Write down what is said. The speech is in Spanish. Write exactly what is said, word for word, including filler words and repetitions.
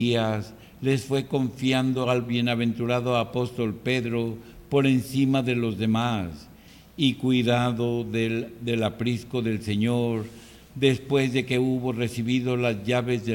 días les fue confiando al bienaventurado apóstol Pedro por encima de los demás, y cuidado del, del aprisco del Señor, después de que hubo recibido las llaves del